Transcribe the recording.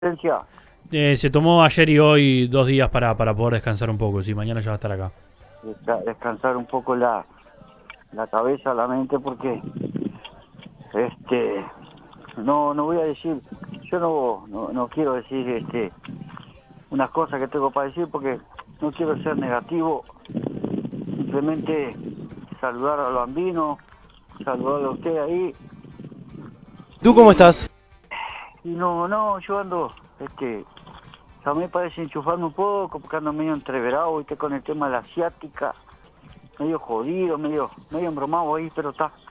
licencia? Se tomó ayer y hoy 2 días para poder descansar un poco. Sí, mañana ya va a estar acá. Descansar un poco la cabeza, la mente, porque este no voy a decir, yo no quiero decir unas cosas que tengo para decir porque no quiero ser negativo, simplemente saludar a los andinos, saludarlo a usted ahí ¿Tú cómo y, estás? y no, yo ando, a mí me parece enchufarme un poco porque ando medio entreverado, con el tema de la asiática, medio jodido, medio embromado ahí, pero está.